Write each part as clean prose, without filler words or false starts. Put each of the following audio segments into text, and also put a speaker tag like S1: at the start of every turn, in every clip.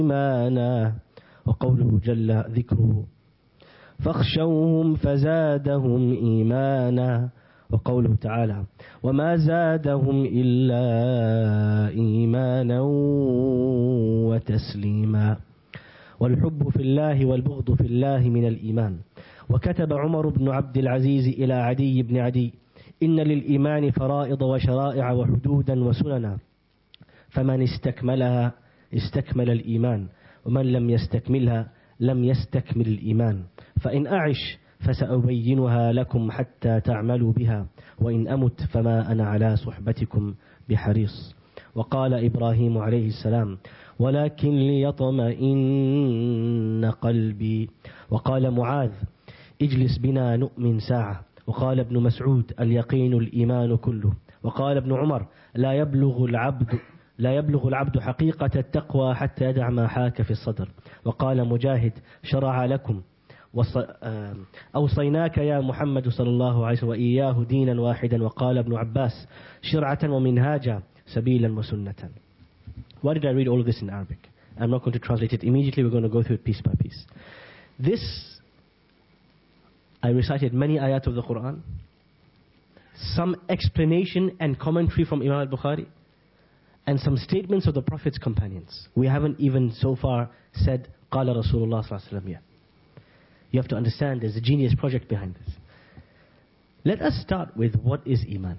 S1: إيمانا وقوله جل ذكره فاخشوهم فزادهم إيمانا وقوله تعالى وما زادهم إلا إيمانا وتسليما. والحب في الله والبغض في الله من الإيمان. وكتب عمر بن عبد العزيز إلى عدي بن عدي إن للإيمان فرائض وشرائع وحدودا وسننا فمن استكملها استكمل الإيمان ومن لم يستكملها لم يستكمل الإيمان. فإن أعش فسأبينها لكم حتى تعملوا بها وإن أمت فما أنا على صحبتكم بحريص. وقال إبراهيم عليه السلام ولكن ليطمئن قلبي. وقال معاذ اجلس بنا نؤمن ساعة. وقال ابن مسعود اليقين الإيمان كله. وقال ابن عمر لا يبلغ العبد حقيقة التقوى حتى يدع ما حاك في الصدر. وقال مجاهد شرع لكم أوصيناك يا محمد صلى الله عليه وسلم وإياه دينا واحدا. وقال ابن عباس شرعة ومنهاجا سبيلا وسنة. Why did I read all this in Arabic? I'm not going to translate it immediately. We're going to go through it piece by piece. This, I recited many ayat of the Quran, some explanation and commentary from Imam al-Bukhari, and some statements of the Prophet's companions. We haven't even so far said Qala Rasulullah sallallahu alaihi wasallam yet. You have to understand there's a genius project behind this. Let us start with what is Iman.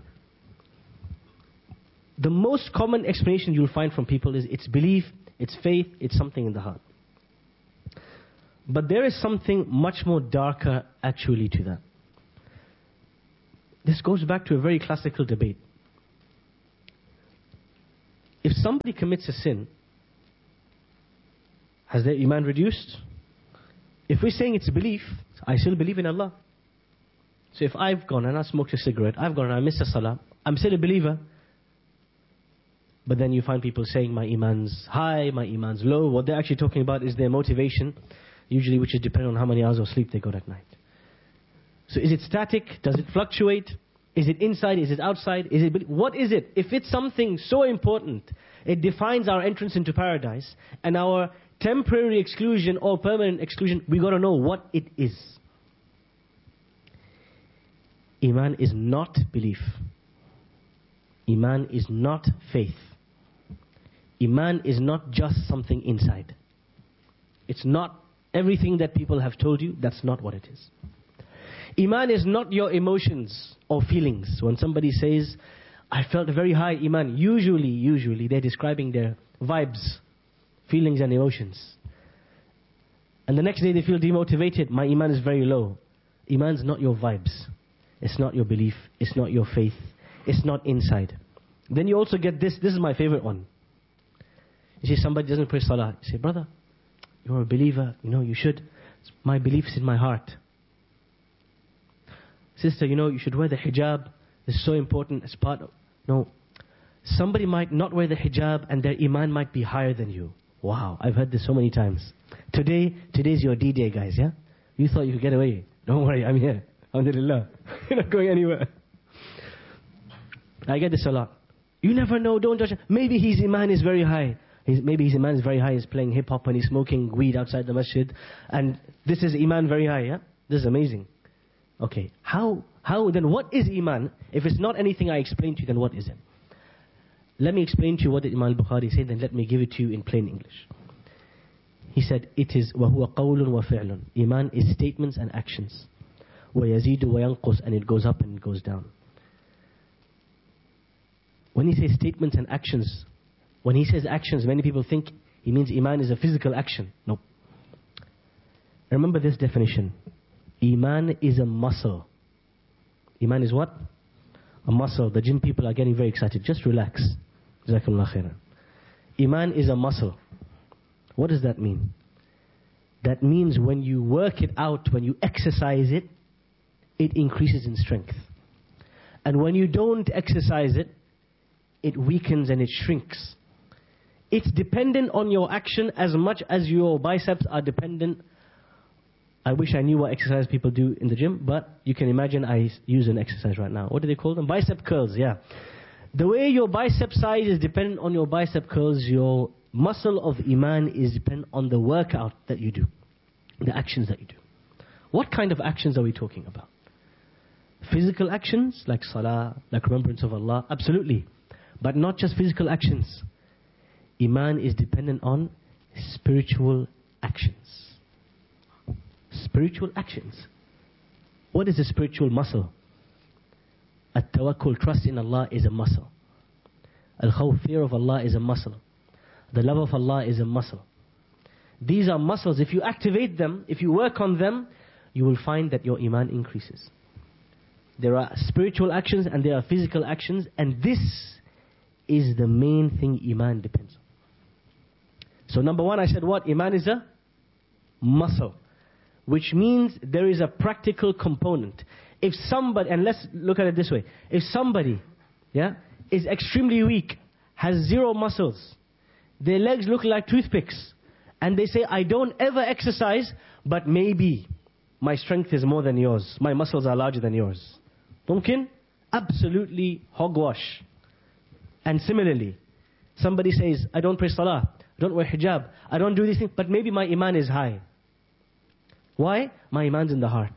S1: The most common explanation you'll find from people is it's belief, it's faith, it's something in the heart. But there is something much more darker actually to that. This goes back to a very classical debate. If somebody commits a sin, has their Iman reduced? If we're saying it's belief, I still believe in Allah. So if I've gone and I smoked a cigarette, I've gone and I missed a salah, I'm still a believer. But then you find people saying my Iman's high, my Iman's low. What they're actually talking about is their motivation, usually which is dependent on how many hours of sleep they got at night. So is it static? Does it fluctuate? Is it inside? Is it outside? What is it? If it's something so important, it defines our entrance into paradise and our temporary exclusion or permanent exclusion, we got to know what it is. Iman is not belief. Iman is not faith. Iman is not just something inside. It's not everything that people have told you. That's not what it is. Iman is not your emotions or feelings. When somebody says, I felt a very high Iman, usually they're describing their vibes, feelings and emotions. And the next day they feel demotivated. My Iman is very low. Iman's not your vibes. It's not your belief. It's not your faith. It's not inside. Then you also get this. This is my favorite one. You see somebody doesn't pray salah. You say, brother, you're a believer. You should. My belief is in my heart. Sister, you should wear the hijab. It's so important as part of... No. Somebody might not wear the hijab and their Iman might be higher than you. Wow, I've heard this so many times. Today's your D-Day, guys, yeah? You thought you could get away. Don't worry, I'm here. Alhamdulillah. You're not going anywhere. I get this a lot. You never know, don't judge. Maybe his Iman is very high. Maybe his Iman is very high. He's playing hip-hop and he's smoking weed outside the masjid. And this is Iman very high, yeah? This is amazing. Okay, how then what is Iman? If it's not anything I explained to you, then what is it? Let me explain to you what Imam al-Bukhari said, then let me give it to you in plain English. He said, it is وَهُوَ قَوْلٌ وَفِعْلٌ. Iman is statements and actions. وَيَزِيدُ وَيَنْقُص, and it goes up and it goes down. When he says statements and actions, when he says actions, many people think he means Iman is a physical action. No. Remember this definition. Iman is a muscle. Iman is what? A muscle. The gym people are getting very excited. Just relax. Jazakumullah khairan. Iman is a muscle. What does that mean? That means when you work it out, when you exercise it, it increases in strength. And when you don't exercise it, it weakens and it shrinks. It's dependent on your action as much as your biceps are dependent. I wish I knew what exercise people do in the gym, but you can imagine I use an exercise right now. What do they call them? Bicep curls, yeah. The way your bicep size is dependent on your bicep curls, your muscle of Iman is dependent on the workout that you do, the actions that you do. What kind of actions are we talking about? Physical actions like salah, like remembrance of Allah, absolutely. But not just physical actions. Iman is dependent on spiritual actions. Spiritual actions. What is a spiritual muscle? At-tawakkul, trust in Allah, is a muscle. Al-khawf, fear of Allah, is a muscle. The love of Allah is a muscle. These are muscles. If you activate them, if you work on them, you will find that your Iman increases. There are spiritual actions and there are physical actions, and this is the main thing Iman depends on. So number one, I said what? Iman is a muscle, which means there is a practical component. If somebody, and let's look at it this way, if somebody is extremely weak, has zero muscles, their legs look like toothpicks, and they say, I don't ever exercise, but maybe my strength is more than yours, my muscles are larger than yours. Mumkin? Absolutely hogwash. And similarly, somebody says, I don't pray salah, I don't wear hijab, I don't do these things, but maybe my Iman is high. Why? My Iman's in the heart.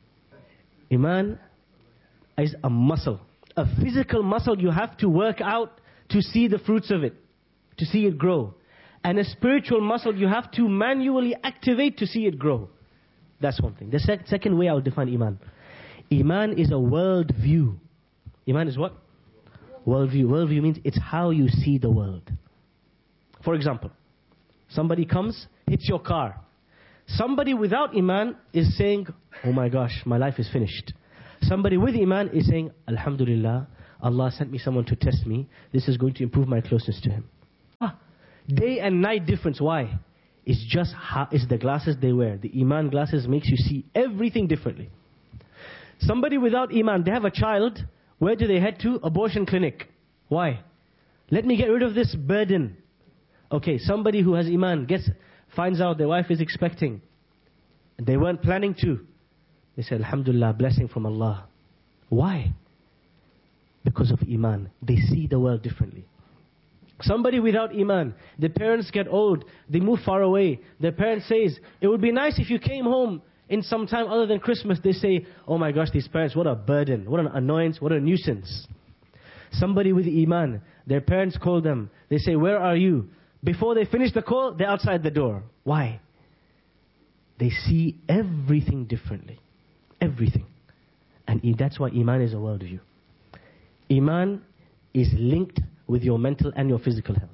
S1: Iman is a muscle. A physical muscle you have to work out to see the fruits of it, to see it grow. And a spiritual muscle you have to manually activate to see it grow. That's one thing. The second way I will define Iman. Iman is a world view. Iman is what? World view. World view means it's how you see the world. For example, somebody comes, hits your car. Somebody without Iman is saying, oh my gosh, my life is finished. Somebody with Iman is saying, Alhamdulillah, Allah sent me someone to test me. This is going to improve my closeness to Him. Day and night difference. Why? It's just how, it's the glasses they wear. The Iman glasses makes you see everything differently. Somebody without Iman, they have a child. Where do they head to? Abortion clinic. Why? Let me get rid of this burden. Okay, somebody who has Iman finds out their wife is expecting. They weren't planning to. They said, Alhamdulillah, blessing from Allah. Why? Because of Iman. They see the world differently. Somebody without Iman, their parents get old, they move far away. Their parents says, it would be nice if you came home in some time other than Christmas. They say, oh my gosh, these parents, what a burden, what an annoyance, what a nuisance. Somebody with Iman, their parents call them. They say, where are you? Before they finish the call, they're outside the door. Why? They see everything differently. Everything. And that's why Iman is a worldview. Iman is linked with your mental and your physical health.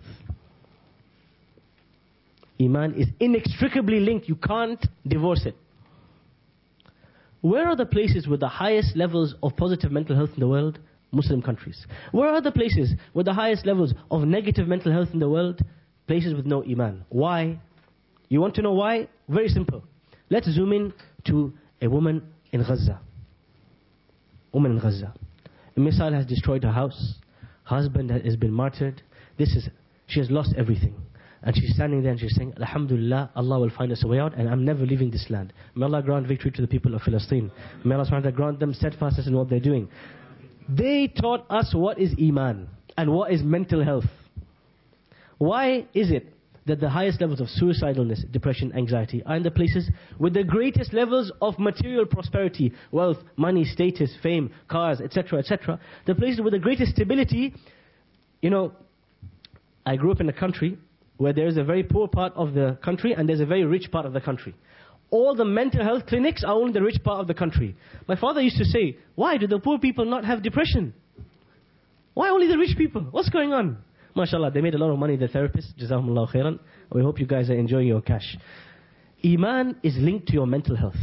S1: Iman is inextricably linked. You can't divorce it. Where are the places with the highest levels of positive mental health in the world? Muslim countries. Where are the places with the highest levels of negative mental health in the world? Places with no Iman. Why? You want to know why? Very simple. Let's zoom in to a woman in Gaza. Woman in Gaza. A missile has destroyed her house. Her husband has been martyred. She has lost everything. And she's standing there and she's saying, Alhamdulillah, Allah will find us a way out and I'm never leaving this land. May Allah grant victory to the people of Palestine. May Allah subhanahu wa ta'ala grant them steadfastness in what they're doing. They taught us what is Iman and what is mental health. Why is it that the highest levels of suicidalness, depression, anxiety are in the places with the greatest levels of material prosperity, wealth, money, status, fame, cars, etc., etc. The places with the greatest stability. You know, I grew up in a country where there is a very poor part of the country and there's a very rich part of the country. All the mental health clinics are only in the rich part of the country. My father used to say, why do the poor people not have depression? Why only the rich people? What's going on? MashaAllah, they made a lot of money, the therapists. Jazakumullahu khairan. We hope you guys are enjoying your cash. Iman is linked to your mental health.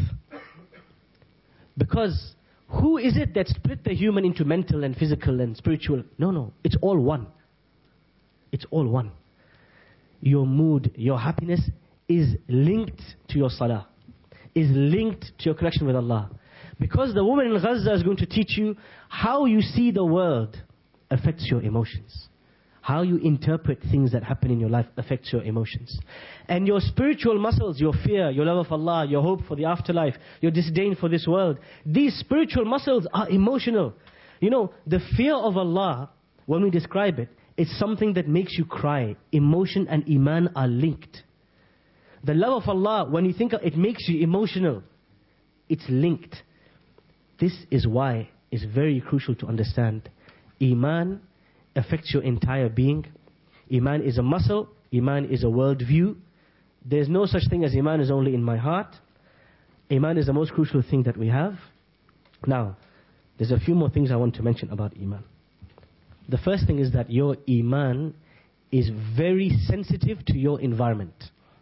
S1: Because who is it that split the human into mental and physical and spiritual? No. It's all one. It's all one. Your mood, your happiness is linked to your salah. Is linked to your connection with Allah. Because the woman in Gaza is going to teach you how you see the world affects your emotions. How you interpret things that happen in your life affects your emotions. And your spiritual muscles, your fear, your love of Allah, your hope for the afterlife, your disdain for this world, these spiritual muscles are emotional. You know, the fear of Allah, when we describe it, It's something that makes you cry. Emotion and iman are linked. The love of Allah, when you think of it, makes you emotional. It's linked. This is why it's very crucial to understand. Iman affects your entire being. Iman is a muscle. Iman is a worldview. There's no such thing as Iman is only in my heart. Iman is the most crucial thing that we have. Now, there's a few more things I want to mention about Iman. The first thing is that your Iman is very sensitive to your environment.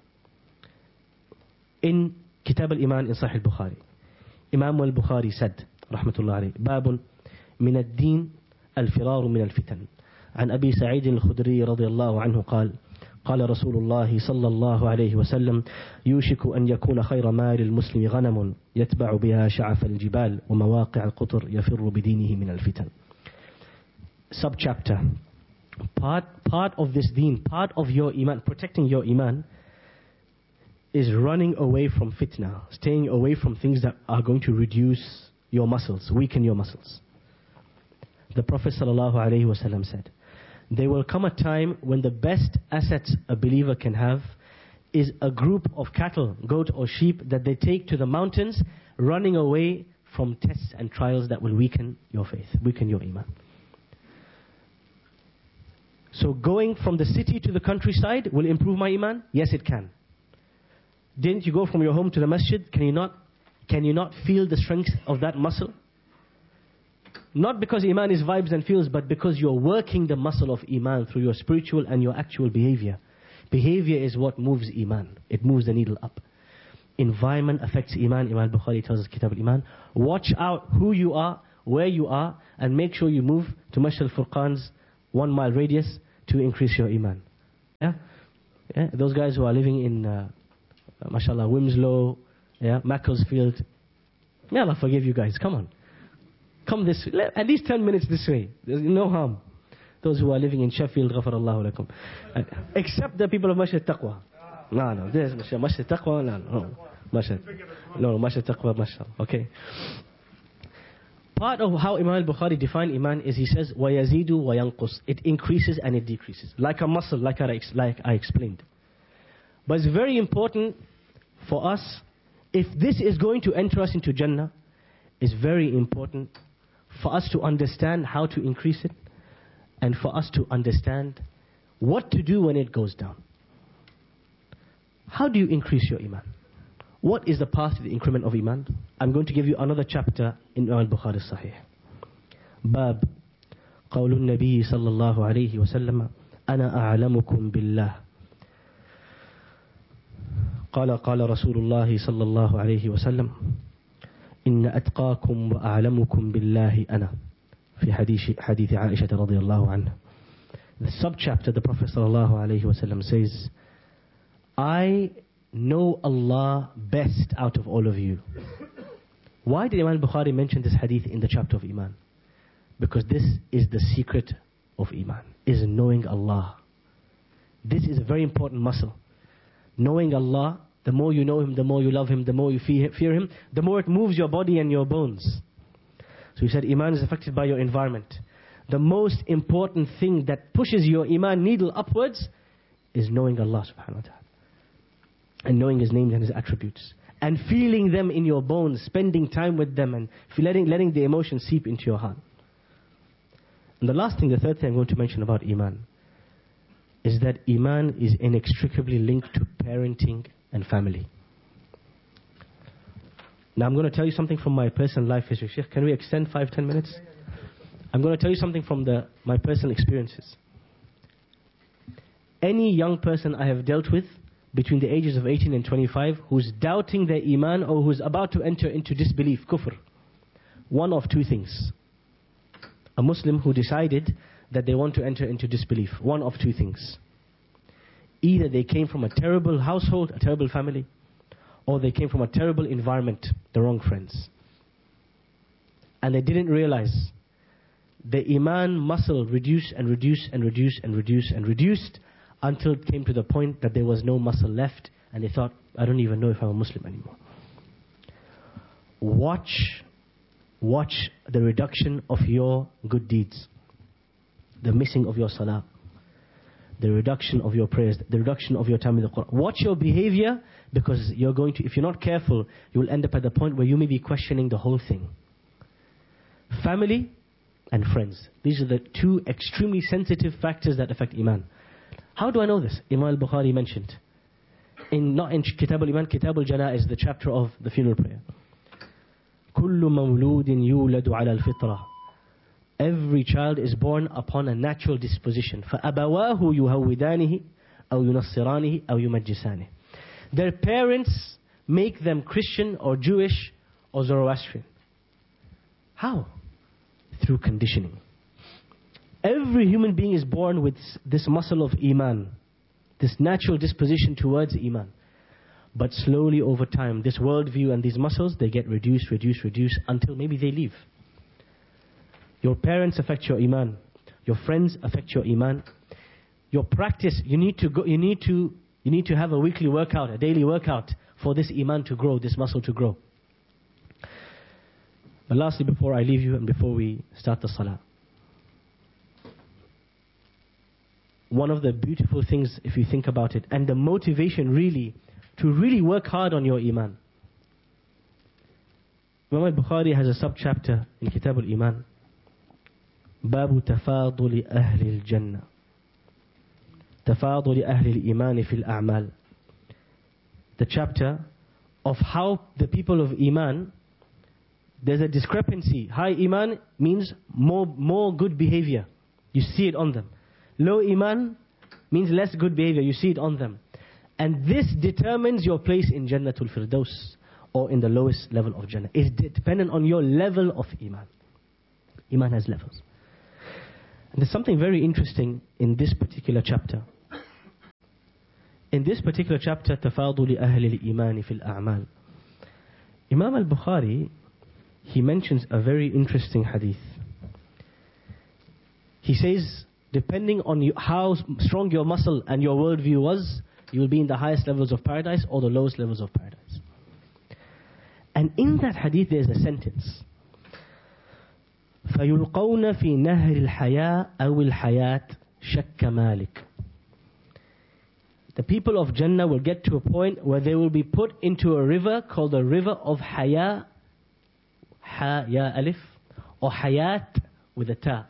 S1: In Kitab al-Iman in Sahih al-Bukhari, Imam al-Bukhari said, rahmatullah alayhi, Babun min ad-din al-firaru min al-fitan. عن أبي سعيد الخدري رضي الله عنه قال قال رسول الله صلى الله عليه وسلم يوشك أن يكون خير مال المسلم غنم يتبع بها شعف الجبال ومواقع القطر يفر بدينه من الفتن. Subchapter. Part of this deen, part of your iman, protecting your iman, is running away from fitna, staying away from things that are going to reduce your muscles, weaken your muscles. The Prophet ﷺ said, there will come a time when the best assets a believer can have is a group of cattle, goat or sheep that they take to the mountains, running away from tests and trials that will weaken your faith, weaken your iman. So going from the city to the countryside will improve my iman? Yes, it can. Didn't you go from your home to the masjid? Can you not feel the strength of that muscle? Not because iman is vibes and feels, but because you're working the muscle of iman through your spiritual and your actual behavior. Behavior is what moves iman. It moves the needle up. Environment affects iman. Imam Bukhari tells us, Kitab al-Iman, watch out who you are, where you are, and make sure you move to Masjid al-Furqan's 1 mile radius to increase your iman. Yeah? Those guys who are living in, mashallah, Wimslow, Macclesfield, may Allah forgive you guys, come on. Come this way, at least 10 minutes this way. There's no harm. Those who are living in Sheffield, ghafarallahu lakum. Except the people of Masjid Taqwa. No, there's Masjid Taqwa, no. Masjid Taqwa, mashallah. Okay. Part of how Imam al-Bukhari defined iman is he says, وَيَزِيدُ وَيَنْقُص. It increases and it decreases. Like a muscle, like I explained. But it's very important for us, if this is going to enter us into Jannah, it's very important for us to understand how to increase it, and for us to understand what to do when it goes down. How do you increase your iman? What is the path to the increment of iman? I'm going to give you another chapter in al-Bukhari Sahih. Bab قول النبي صلى الله عليه وسلم أنا أعلمكم بالله قال رسول الله صلى الله عليه وسلم إن أتقاكم وأعلمكم بالله أنا في حديث عائشة رضي الله عنها. The subchapter, the Prophet صلى الله عليه وسلم says, I know Allah best out of all of you. Why did Imam Bukhari mention this hadith in the chapter of Iman? Because this is the secret of Iman, is knowing Allah. This is a very important muscle. Knowing Allah, the more you know Him, the more you love Him, the more you fear Him, the more it moves your body and your bones. So he said Iman is affected by your environment. The most important thing that pushes your Iman needle upwards is knowing Allah subhanahu wa ta'ala. And knowing His names and His attributes. And feeling them in your bones, spending time with them, and letting the emotions seep into your heart. And the last thing, the third thing I'm going to mention about Iman, is that Iman is inextricably linked to parenting and family. Now I'm going to tell you something from my personal life history. Sheikh, can we extend 5-10 minutes? I'm going to tell you something from my personal experiences. Any young person I have dealt with between the ages of 18 and 25 who's doubting their Iman or who's about to enter into disbelief, kufr, one of two things. A Muslim who decided that they want to enter into disbelief, one of two things. Either they came from a terrible household, a terrible family, or they came from a terrible environment, the wrong friends. And they didn't realize the Iman muscle reduced and reduced and reduced and reduced and reduced until it came to the point that there was no muscle left, and they thought, I don't even know if I'm a Muslim anymore. Watch the reduction of your good deeds, the missing of your salah, the reduction of your prayers, the reduction of your time with the Quran. Watch your behavior, because you're going to, if you're not careful, you will end up at the point where you may be questioning the whole thing. Family and friends. These are the two extremely sensitive factors that affect Iman. How do I know this? Imam al-Bukhari mentioned. Not in Kitab al-Iman, Kitab al-Janaiz, the chapter of the funeral prayer. كُلُّ مَوْلُودٍ يُولَدُ عَلَى الْفِطْرَةِ. Every child is born upon a natural disposition. فَأَبَوَاهُ يُهَوِّدَانِهِ أَوْ يُنَصِّرَانِهِ أَوْ يُمَجِّسَانِهِ. Their parents make them Christian or Jewish or Zoroastrian. How? Through conditioning. Every human being is born with this muscle of Iman, this natural disposition towards Iman. But slowly over time, this worldview and these muscles, they get reduced until maybe they leave. Your parents affect your Iman. Your friends affect your Iman. Your practice, you need to have a weekly workout, a daily workout for this Iman to grow, this muscle to grow. But lastly, before I leave you and before we start the salah, one of the beautiful things, if you think about it, and the motivation really, to really work hard on your Iman. Imam al-Bukhari has a sub-chapter in Kitab al-Iman. باب تفاضل أهل الجنة تفاضل أهل الإيمان في الأعمال. The chapter of how the people of Iman, there's a discrepancy. High Iman means more good behavior. You see it on them. Low Iman means less good behavior. You see it on them. And this determines your place in Jannatul Firdaus, or in the lowest level of Jannah. It's dependent on your level of Iman. Iman has levels. And there's something very interesting in this particular chapter. In this particular chapter, تفاضل أهل الإيمان في الأعمال, Imam al-Bukhari, he mentions a very interesting hadith. He says, depending on how strong your muscle and your worldview was, you will be in the highest levels of paradise or the lowest levels of paradise. And in that hadith there is a sentence, فَيُلْقَوْنَ فِي نَهْرِ الْحَيَاءِ أَوِ الْحَيَاةِ شَكَّ مَالِكٍ. The people of Jannah will get to a point where they will be put into a river called the river of Haya, Ha Ya Alif, or Hayat with a Ta.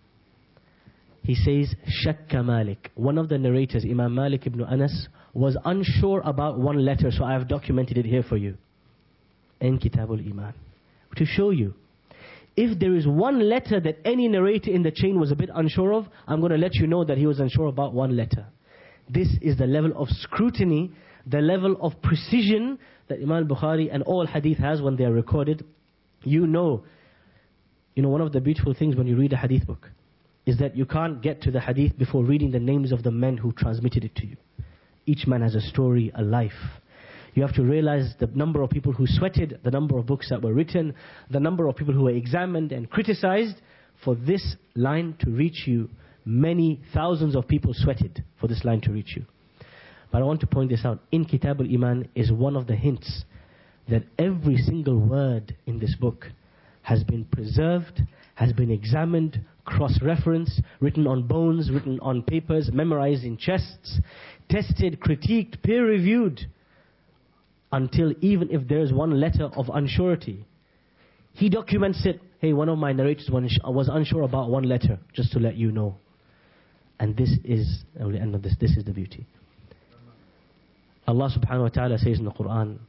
S1: He says, Shakka Malik. One of the narrators, Imam Malik ibn Anas, was unsure about one letter, so I have documented it here for you. In Kitab al-Iman. To show you, if there is one letter that any narrator in the chain was a bit unsure of, I'm going to let you know that he was unsure about one letter. This is the level of scrutiny, the level of precision that Imam al-Bukhari and all hadith has when they are recorded. You know, one of the beautiful things when you read a hadith book is that you can't get to the hadith before reading the names of the men who transmitted it to you. Each man has a story, a life. You have to realize the number of people who sweated, the number of books that were written, the number of people who were examined and criticized. For this line to reach you, many thousands of people sweated for this line to reach you. But I want to point this out. In Kitab al-Iman is one of the hints that every single word in this book has been preserved, has been examined, cross-referenced, written on bones, written on papers, memorized in chests, tested, critiqued, peer-reviewed, until even if there is one letter of unsurety, he documents it. Hey, one of my narrators was unsure about one letter, just to let you know. And this is, I will end on this, this is the beauty. Allah subhanahu wa ta'ala says in the Quran,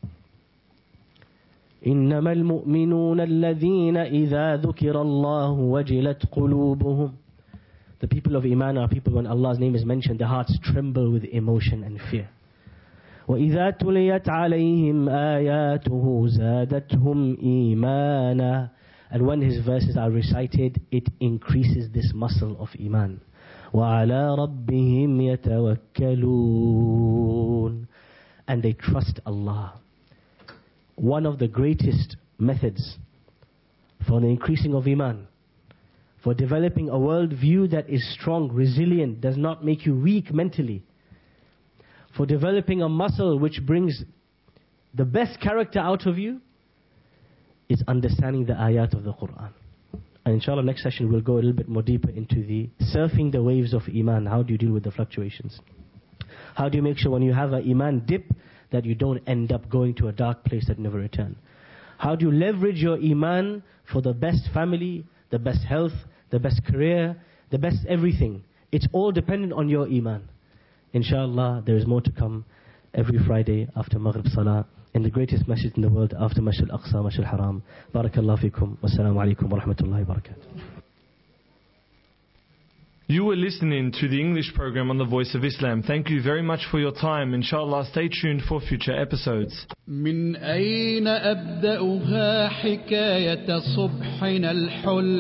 S1: إِنَّمَا الْمُؤْمِنُونَ الَّذِينَ إِذَا ذُكِرَ اللَّهُ وَجِلَتْ قُلُوبُهُم. The people of Iman are people when Allah's name is mentioned, their hearts tremble with emotion and fear. وَإِذَا تُلِيَتْ عَلَيْهِمْ آيَاتُهُ زَادَتْهُمْ إِيمَانًا. And when his verses are recited, it increases this muscle of Iman. وَعَلَىٰ رَبِّهِمْ يَتَوَكَّلُونَ. And they trust Allah. One of the greatest methods for the increasing of Iman, for developing a worldview that is strong, resilient, does not make you weak mentally, for developing a muscle which brings the best character out of you, is understanding the ayat of the Quran. And inshallah, next session we'll go a little bit more deeper into the surfing the waves of Iman. How do you deal with the fluctuations? How do you make sure when you have an Iman dip that you don't end up going to a dark place that never return? How do you leverage your Iman for the best family, the best health, the best career, the best everything? It's all dependent on your Iman. Inshallah, there is more to come every Friday after Maghrib Salah in the greatest masjid in the world after Masjid Al-Aqsa, Masjid Al-Haram. Barakallahu fikum. Wassalamu alaikum wa rahmatullahi wa barakatuh.
S2: You were listening to the English program on The Voice of Islam. Thank you very much for your time. Inshallah, stay tuned for future episodes.
S3: من أين أبدأها حكاية صبحنا الحل